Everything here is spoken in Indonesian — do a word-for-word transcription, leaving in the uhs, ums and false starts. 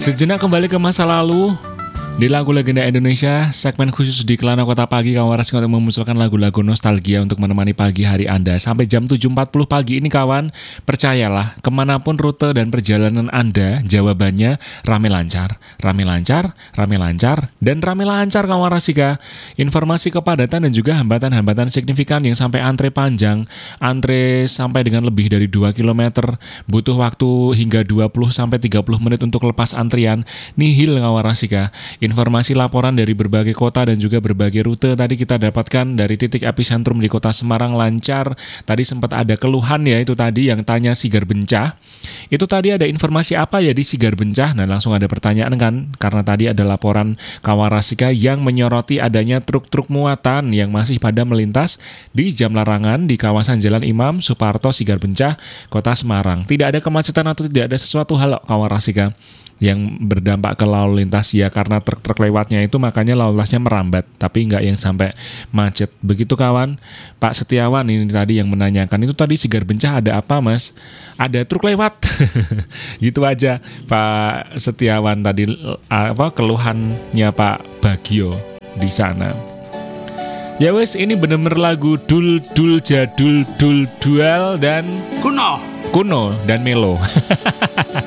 Sejenak kembali ke masa lalu. Di lagu legenda Indonesia, segmen khusus di Kelana Kota Pagi, kawan Waras untuk memunculkan lagu-lagu nostalgia untuk menemani pagi hari Anda. Sampai jam tujuh empat puluh pagi ini kawan, percayalah, kemanapun rute dan perjalanan Anda, jawabannya rame lancar, rame lancar, rame lancar, dan rame lancar kawan Warasika. Informasi kepadatan dan juga hambatan-hambatan signifikan yang sampai antre panjang, antre sampai dengan lebih dari dua kilometer, butuh waktu hingga dua puluh sampai tiga puluh menit untuk lepas antrian, nihil kawan Warasika. Informasi laporan dari berbagai kota dan juga berbagai rute tadi kita dapatkan dari titik epicentrum di kota Semarang lancar. Tadi sempat ada keluhan ya, itu tadi yang tanya Sigar Bencah. Itu tadi ada informasi apa ya di Sigar Bencah? Nah langsung ada pertanyaan kan, karena tadi ada laporan Kawarasika yang menyoroti adanya truk-truk muatan yang masih pada melintas di jam larangan di kawasan Jalan Imam Suparto Sigar Bencah, Kota Semarang. Tidak ada kemacetan atau tidak ada sesuatu hal Kawarasika yang berdampak ke lalu lintas ya, karena truk-truk lewatnya itu makanya lalu lintasnya merambat, tapi nggak yang sampai macet. Begitu kawan. Pak Setiawan ini tadi yang menanyakan, itu tadi Sigar Bencah ada apa mas? Ada truk lewat. Gitu aja Pak Setiawan tadi, apa keluhannya Pak Bagio di sana. Ya wes, ini bener-bener lagu dul dul jadul dul dual dan kuno kuno dan melo.